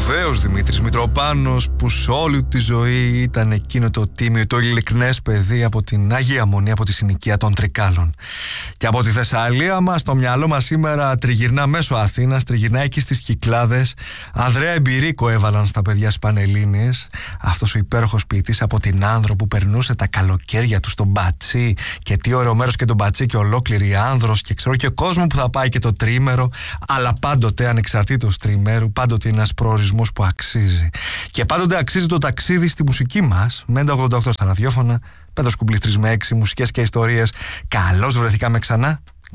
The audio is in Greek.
σπουδαίος Δημήτρης Μητροπάνος, που σε όλη τη ζωή ήταν εκείνο το τίμιο, το ειλικρινές παιδί από την Αγία Μονή, από τη συνοικία των Τρικάλων. Και από τη Θεσσαλία μας, το μυαλό μας σήμερα τριγυρνά μέσω Αθήνας, τριγυρνά εκεί στις Κυκλάδες. Ανδρέα Εμπειρίκο έβαλαν στα παιδιά στις Πανελλήνιες. Αυτός ο υπέροχος ποιητής από την Άνδρο που περνούσε τα καλοκαίρια του στον Πατσί. Και τι ωραίο μέρος και τον Πατσί και ολόκληρη Άνδρος. Και ξέρω και κόσμο που θα πάει και το τρίμερο. Αλλά πάντοτε ανεξαρτήτως τριμέρου, πάντοτε είναι ένας προορισμός που αξίζει. Και πάντοτε αξίζει το ταξίδι στη μουσική μας. Με 88 στα ραδιόφωνα, 5 κουμπλής 3 με 6 μουσικές και ιστορίες. Καλώς βρεθήκαμε ξανά.